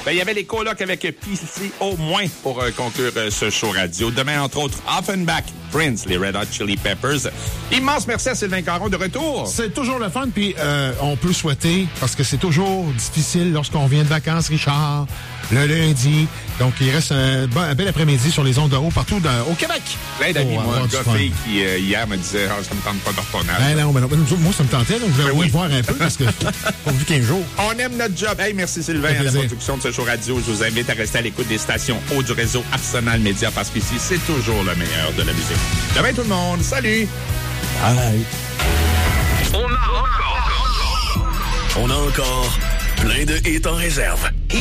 il y avait les colocs avec PC au moins pour conclure ce show radio. Demain, entre autres, Offenbach, Prince, les Red Hot Chili Peppers. Immense merci à Sylvain Caron de retour. C'est toujours le fun, puis on peut souhaiter, parce que c'est toujours difficile lorsqu'on vient de vacances, Richard, le lundi. Donc, il reste un bel après-midi sur les ondes de haut partout au Québec. Plein d'amis, moi, un gars fille qui, hier, me disait « ça me tente pas de retourner. » non, moi, ça me tentait, donc je voulais au moins voir un peu, parce que pas vu 15 jours. On aime notre job. Hey, merci Sylvain à la production de ce show radio. Je vous invite à rester à l'écoute des stations haut du réseau Arsenal Média, parce qu'ici, c'est toujours le meilleur de la musique. Demain, tout le monde. Salut! Bye! On a encore plein de hits en réserve.